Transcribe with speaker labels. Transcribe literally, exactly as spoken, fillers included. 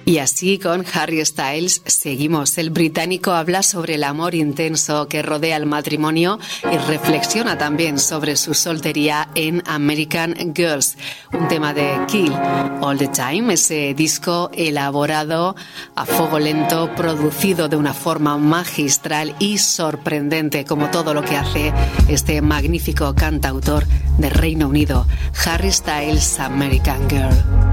Speaker 1: Y así con Harry Styles seguimos. El británico habla sobre el amor intenso que rodea el matrimonio y reflexiona también sobre su soltería en American Girls, un tema de Kill All the Time, ese disco elaborado a fuego lento, producido de una forma magistral y sorprendente, como todo lo que hace este magnífico cantautor de Reino Unido, Harry Styles, American Girl.